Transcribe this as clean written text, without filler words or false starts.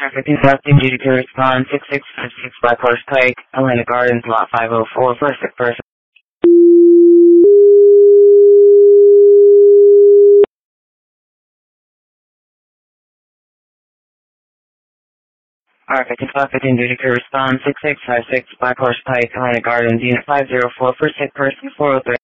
Traffic conducting duty to respond 6656 Black Horse Pike, Atlantic Gardens, lot 504 for a sick person. Traffic conducting duty to respond 6656 Black Horse Pike, Atlantic Gardens, unit 504 for a sick person 403.